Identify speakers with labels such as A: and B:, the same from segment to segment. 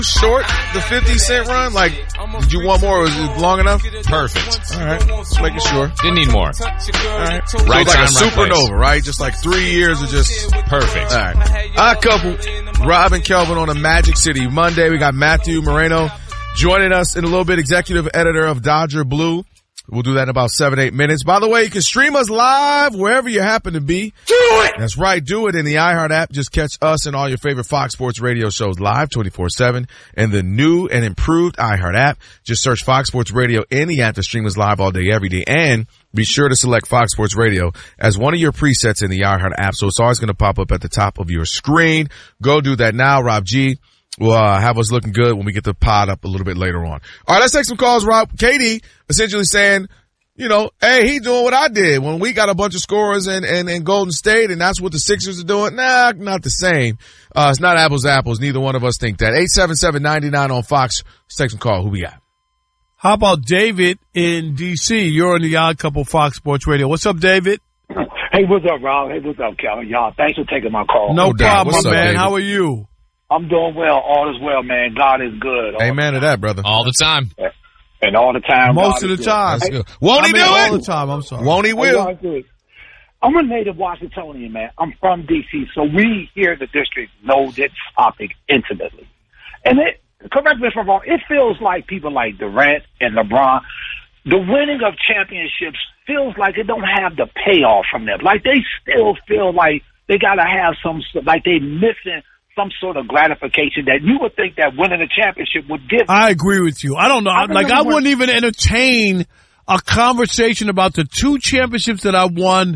A: short the 50 Cent run? Like, did you want more? Was it long enough?
B: Perfect.
A: All right, just making sure.
B: Didn't need more.
A: All right. So
B: Right
A: it's like
B: time,
A: a
B: right
A: supernova,
B: place.
A: right? Just like 3 years of just
B: Perfect.
A: all right. Our couple, Rob and Kelvin on a Magic City Monday. We got Matthew Moreno joining us in a little bit, executive editor of Dodger Blue. We'll do that in about 7-8 minutes. By the way, you can stream us live wherever you happen to be. Do it! That's right. Do it in the iHeart app. Just catch us and all your favorite Fox Sports radio shows live 24/7 and the new and improved iHeart app. Just search Fox Sports Radio in the app to stream us live all day, every day. And be sure to select Fox Sports Radio as one of your presets in the iHeart app. So it's always going to pop up at the top of your screen. Go do that now. Rob G will have us looking good when we get the pod up a little bit later on. All right, let's take some calls, Rob. Katie essentially saying, you know, hey, he doing what I did when we got a bunch of scorers in Golden State, and that's what the Sixers are doing. Nah, not the same. It's not apples to apples. Neither one of us think that. 877-99 on Fox. Let's take some call. Who we got?
C: How about David in D.C.? You're on the Odd Couple Fox Sports Radio. What's up, David?
D: Hey, what's up, Rob? Hey, what's up, Kelvin? Y'all, thanks for taking my call.
C: No problem,
A: What's
C: my
A: up,
C: man.
A: David?
C: How are you?
D: I'm doing well. All is well, man. God is good.
A: Amen to that, brother.
B: All the time.
D: And all the time.
C: Most
D: God
C: of the
D: is good.
C: time.
A: That's good. Won't he do
C: all the
A: it?
C: time. I'm sorry.
A: Won't he will?
D: God is good. I'm a native Washingtonian, man. I'm from D.C., so we here in the district know this topic intimately. And correct me if I'm wrong, it feels like people like Durant and LeBron, the winning of championships feels like it don't have the payoff from them. Like they still feel like they got to have like they missing some sort of gratification that you would think that winning a championship would give.
C: I agree with you. I don't know. I wouldn't even entertain a conversation about the 2 championships that I won,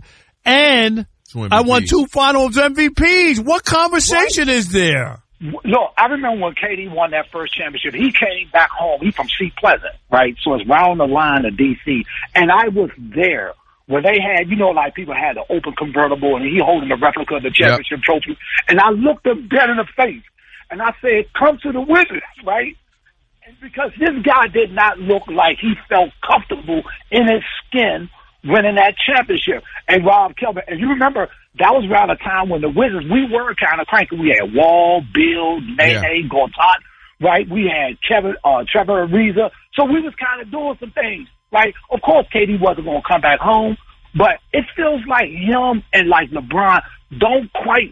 C: and I won 2 finals MVPs. What conversation is there?
D: Look, I remember when KD won that first championship, he came back home. He's from Sea Pleasant, right? So it's round the line of D.C. And I was there where they had, you know, like people had an open convertible and he holding the replica of the championship trophy. And I looked him dead in the face and I said, come to the Wizards, right? And because this guy did not look like he felt comfortable in his skin winning that championship. And Rob Kelvin, and you remember that was around a time when the Wizards, we were kind of cranky. We had Wall, Bill, Nene, Gortat, right? We had Trevor Ariza. So we was kind of doing some things, right? Of course, KD wasn't going to come back home, but it feels like him and like LeBron don't quite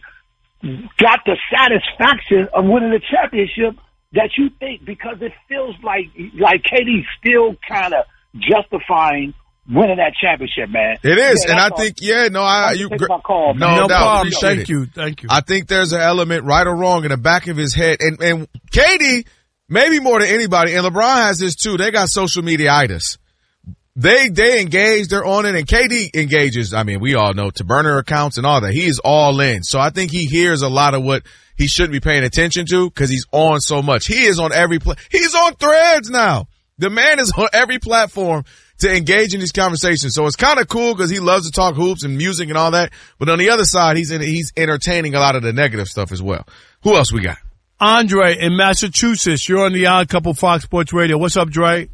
D: got the satisfaction of winning the championship that you think, because it feels like KD's still kind of justifying winning that championship, man.
A: It is,
D: Yeah,
A: and I
D: all.
A: think,
D: My call, man.
A: no doubt.
C: problem.
A: Appreciate
C: Thank you.
A: I think there's an element, right or wrong, in the back of his head. And KD, maybe more than anybody, and LeBron has this too, they got social media-itis. They engage, they're on it, and KD engages, I mean, we all know, to burner accounts and all that. He is all in. So I think he hears a lot of what he shouldn't be paying attention to because he's on so much. He is on every he's on Threads now. The man is on every platform to engage in these conversations. So it's kind of cool because he loves to talk hoops and music and all that. But on the other side, he's entertaining a lot of the negative stuff as well. Who else we got?
C: Andre in Massachusetts. You're on the Odd Couple Fox Sports Radio. What's up, Dre?